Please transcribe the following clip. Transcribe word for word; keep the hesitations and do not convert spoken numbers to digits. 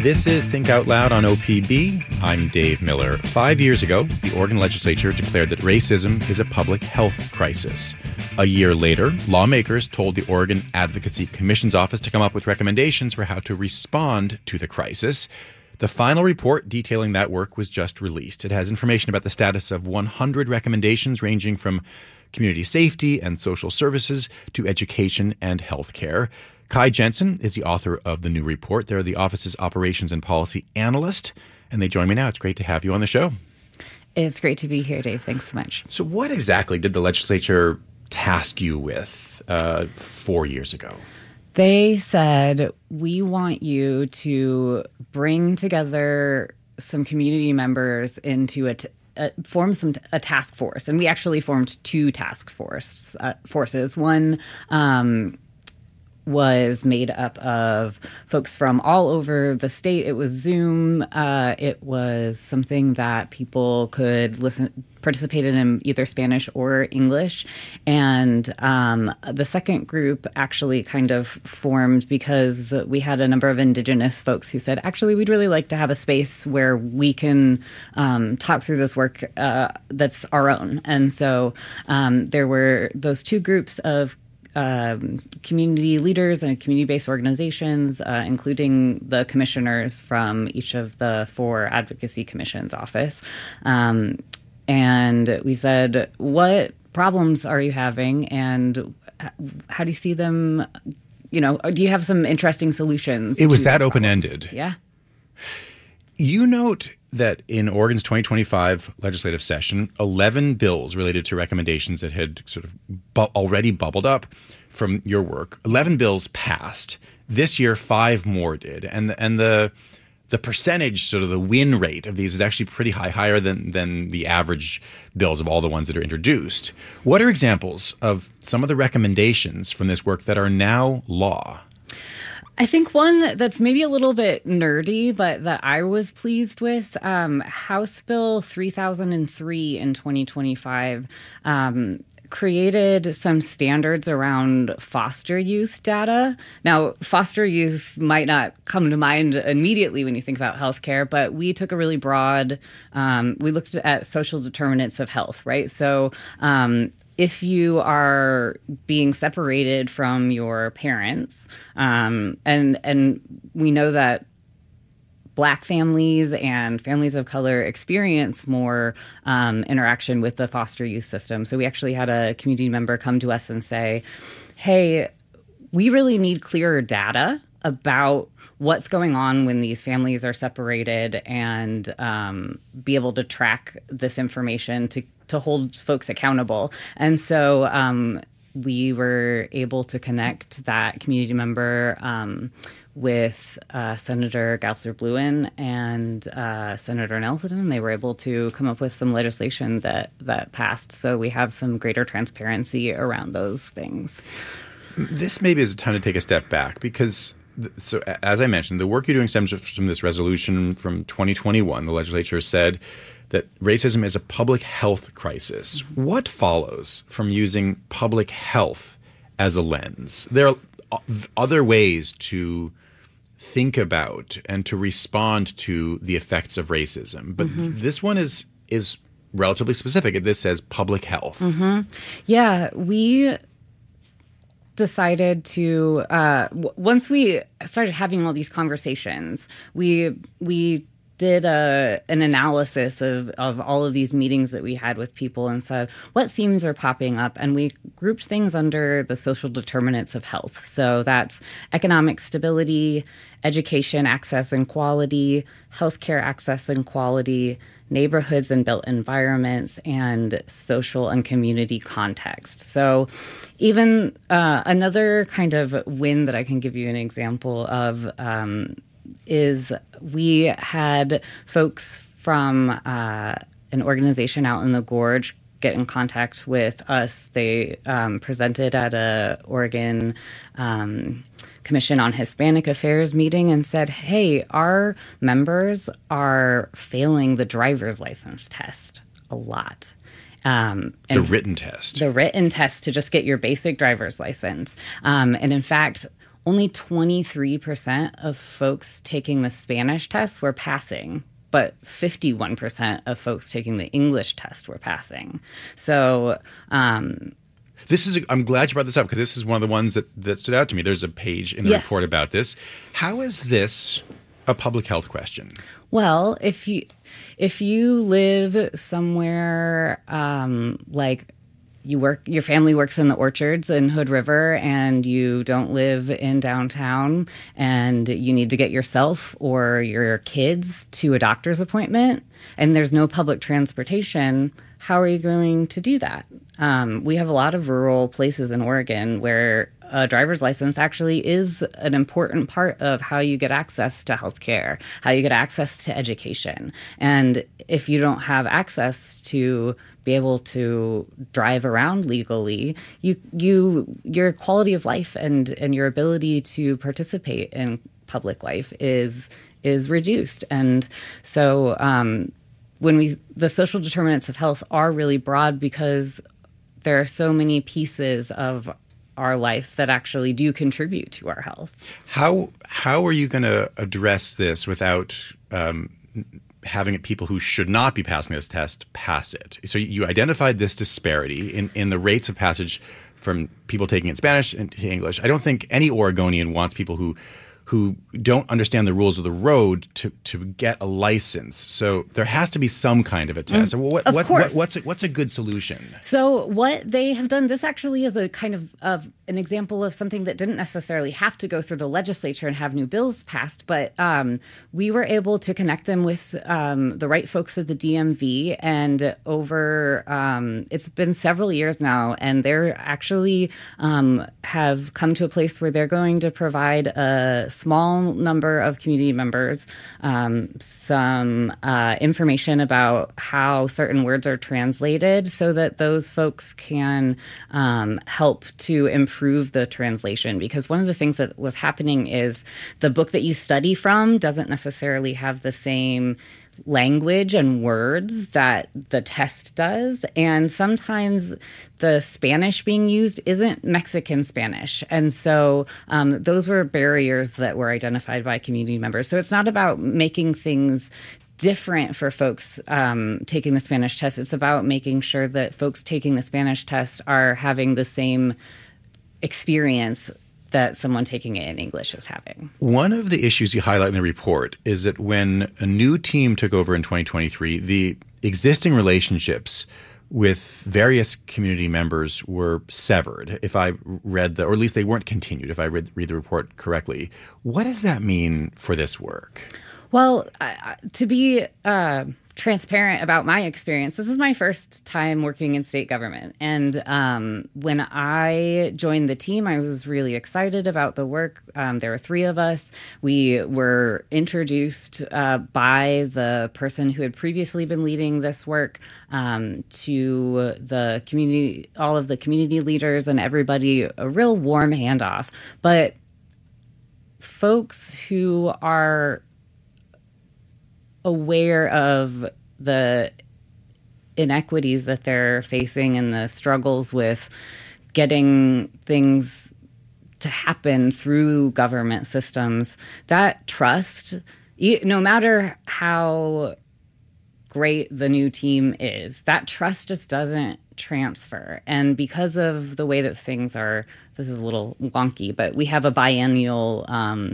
This is Think Out Loud on O P B. I'm Dave Miller. Five years ago, the Oregon legislature declared that racism is a public health crisis. A year later, lawmakers told the Oregon Advocacy Commission's office to come up with recommendations for how to respond to the crisis. The final report detailing that work was just released. It has information about the status of one hundred recommendations ranging from community safety and social services to education and healthcare. Kai Jensen is the author of the new report. They're the office's operations and policy analyst, and they join me now. It's great to have you on the show. It's great to be here, Dave. Thanks so much. So what exactly did the legislature task you with uh, four years ago? They said, we want you to bring together some community members into a t- Uh, form some t- a task force, and we actually formed two task force uh, forces. One um, was made up of folks from all over the state. It was Zoom. Uh, it was something that people could listen, participate in either Spanish or English. And um, the second group actually kind of formed because we had a number of Indigenous folks who said, actually, we'd really like to have a space where we can um, talk through this work uh, that's our own. And so um, there were those two groups of Um, community leaders and community-based organizations, uh, including the commissioners from each of the four advocacy commissions' office. Um, and we said, what problems are you having, and how do you see them? You know, do you have some interesting solutions? It was to that those open-ended. problems? Yeah. You note that in Oregon's twenty twenty-five legislative session, eleven bills related to recommendations that had sort of bu- already bubbled up from your work, eleven bills passed. This year, five more did. And the, and the the percentage, sort of the win rate of these is actually pretty high, higher than, than the average bills of all the ones that are introduced. What are examples of some of the recommendations from this work that are now law? I think one that's maybe a little bit nerdy, but that I was pleased with, um, House Bill three thousand three in twenty twenty-five um, created some standards around foster youth data. Now, foster youth might not come to mind immediately when you think about healthcare, but we took a really broad, um, we looked at social determinants of health, right? So um if you are being separated from your parents, um, and and we know that Black families and families of color experience more um, interaction with the foster youth system. So we actually had a community member come to us and say, hey, we really need clearer data about what's going on when these families are separated, and um, be able to track this information to to hold folks accountable. And so um, we were able to connect that community member um, with uh, Senator Gauser-Bluen and uh, Senator Nelson, and they were able to come up with some legislation that, that passed. So we have some greater transparency around those things. This maybe is a time to take a step back because so as I mentioned, the work you're doing stems from this resolution from twenty twenty-one. The legislature said that racism is a public health crisis. Mm-hmm. What follows from using public health as a lens? There are other ways to think about and to respond to the effects of racism, but mm-hmm. this one is is relatively specific. This says public health. Mm-hmm. Yeah, we decided to uh, w- once we started having all these conversations, we we did a an analysis of, of all of these meetings that we had with people and said, what themes are popping up? And we grouped things under the social determinants of health. So that's economic stability, education access and quality, healthcare access and quality, neighborhoods and built environments, and social and community context. So even uh, another kind of win that I can give you an example of um, is we had folks from uh, an organization out in the Gorge get in contact with us. They um, presented at a Oregon um, Commission on Hispanic Affairs meeting and said, hey, our members are failing the driver's license test a lot. Um, and the written test. The written test to just get your basic driver's license. Um, and in fact, only twenty-three percent of folks taking the Spanish test were passing, but fifty-one percent of folks taking the English test were passing. So um, this is, a, I'm glad you brought this up because this is one of the ones that, that stood out to me. There's a page in the yes. report about this. How is this a public health question? Well, if you if you live somewhere um, like you work, your family works in the orchards in Hood River, and you don't live in downtown, and you need to get yourself or your kids to a doctor's appointment, and there's no public transportation, how are you going to do that? Um, we have a lot of rural places in Oregon where a driver's license actually is an important part of how you get access to healthcare, how you get access to education. And if you don't have access to be able to drive around legally, you you your quality of life and, and your ability to participate in public life is is reduced. And so um, when we the social determinants of health are really broad because there are so many pieces of our life that actually do contribute to our health. How how are you going to address this without um, having people who should not be passing this test pass it? So you identified this disparity in, in the rates of passage from people taking it in Spanish and to English. I don't think any Oregonian wants people who who don't understand the rules of the road to, to get a license. So there has to be some kind of a test. Mm, what, of what, course. What, what's, a, what's a good solution? So what they have done, this actually is a kind of, of an example of something that didn't necessarily have to go through the legislature and have new bills passed, but um, we were able to connect them with um, the right folks at the D M V, and over, um, it's been several years now, and they're actually um, have come to a place where they're going to provide a small number of community members um, some uh, information about how certain words are translated so that those folks can um, help to improve the translation. Because one of the things that was happening is the book that you study from doesn't necessarily have the same language and words that the test does. And sometimes the Spanish being used isn't Mexican Spanish. And so um, those were barriers that were identified by community members. So it's not about making things different for folks um, taking the Spanish test. It's about making sure that folks taking the Spanish test are having the same experience that someone taking it in English is having. One of the issues you highlight in the report is that when a new team took over in twenty twenty-three, the existing relationships with various community members were severed, if I read the, or at least they weren't continued, if I read, read the report correctly. What does that mean for this work? Well, uh, to be uh, transparent about my experience, this is my first time working in state government. And um, when I joined the team, I was really excited about the work. Um, there were three of us. We were introduced uh, by the person who had previously been leading this work um, to the community, all of the community leaders and everybody, a real warm handoff. But folks who are aware of the inequities that they're facing and the struggles with getting things to happen through government systems, that trust, no matter how great the new team is, that trust just doesn't transfer. And because of the way that things are, this is a little wonky, but we have a biennial um,